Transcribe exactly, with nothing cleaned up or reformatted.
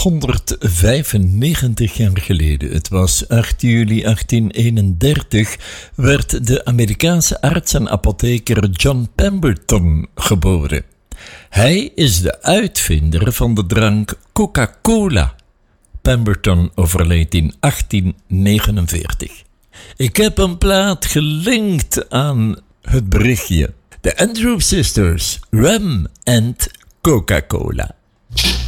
honderdvijfennegentig jaar geleden, het was acht juli achttien eenendertig, werd de Amerikaanse arts en apotheker John Pemberton geboren. Hij is de uitvinder van de drank Coca-Cola. Pemberton overleed in achttien negenenveertig. Ik heb een plaat gelinkt aan het berichtje. De Andrews Sisters, Rum and Coca-Cola.